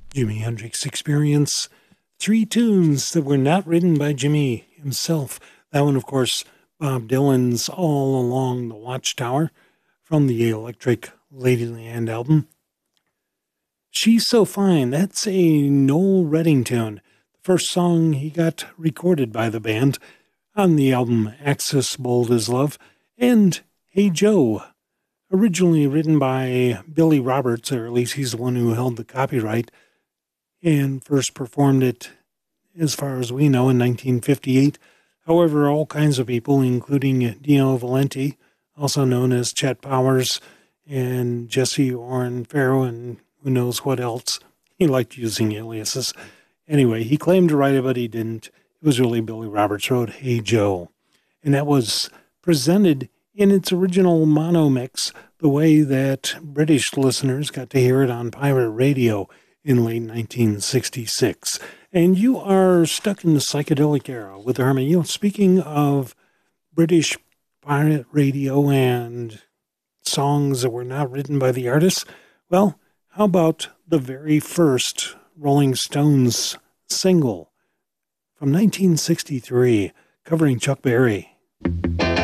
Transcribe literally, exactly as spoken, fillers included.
Jimi Hendrix Experience. Three tunes that were not written by Jimmy himself. That one, of course, Bob Dylan's All Along the Watchtower from the Electric Ladyland album. She's So Fine, that's a Noel Redding tune. The first song he got recorded by the band on the album Axis Bold as Love. And Hey Joe, originally written by Billy Roberts, or at least he's the one who held the copyright, and first performed it, as far as we know, in nineteen fifty-eight. However, all kinds of people, including Dino Valenti, also known as Chet Powers, and Jesse Orrin Farrow, and who knows what else. He liked using aliases. Anyway, he claimed to write it, but he didn't. It was really Billy Roberts wrote Hey Joe. And that was presented in its original mono mix, the way that British listeners got to hear it on pirate radio in late nineteen sixty-six. And you are stuck in the psychedelic era with Herman. You know, speaking of British pirate radio and songs that were not written by the artists, well, how about the very first Rolling Stones single from nineteen sixty-three covering Chuck Berry?